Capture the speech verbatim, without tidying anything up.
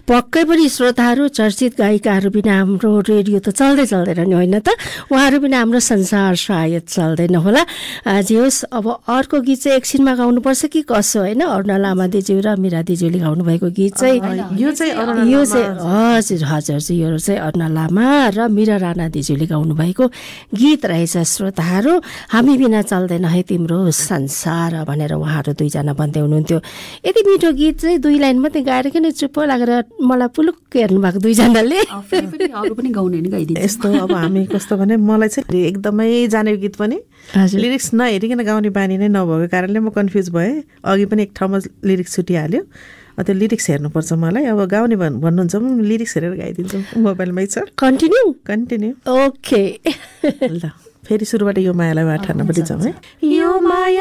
पक्कै पनि श्रोताहरू चर्चित गायिकाहरू बिना हाम्रो रेडियो त चल्दै चल्दैन नि होइन त, उहाँहरू बिना हाम्रो संसार सायद चल्दैन होला। जे होस्, अब अर्को गीत चाहिँ एकछिनमा गाउनुपर्छ कि कसो होइन? अरुणा लामा दिज्यू र मीरा दिज्यूले गाउनु भएको गीत चाहिँ यो चाहिँ यो चाहिँ हजुर हजुर यो चाहिँ अरुणा लामा र मीरा राणा दिज्यूले गाउनु भएको गीत रहेछ। श्रोताहरू, हामी बिना चल्दैन है तिम्रो संसार भनेर उहाँहरू दुईजना भन्दै हुनुहुन्थ्यो। यति मिठो गीत चाहिँ दुई लाइन मात्रै गाएर किन चुप्प लागेर मलाई पुलुक्क हेर्नु भएको दुईजनाले। यस्तो अब हामी कस्तो भने मलाई चाहिँ एकदमै जानेको गीत पनि लिरिक्स नहेरिकन गाउने बानी नै नभएको कारणले म कन्फ्युज भएँ। अघि पनि एक ठाउँमा लिरिक्स छुटिहाल्यो, त्यो लिरिक्स हेर्नुपर्छ मलाई। अब गाउने भन् भन्नुहुन्छ भने लिरिक्स हेरेर गाइदिन्छु, मोबाइलमै छ। कन्टिन्यू कन्टिन्यू ओके ल फेरि सुरुबाट यो मायालाई बाठार्न पनि जाउँ है। यो माया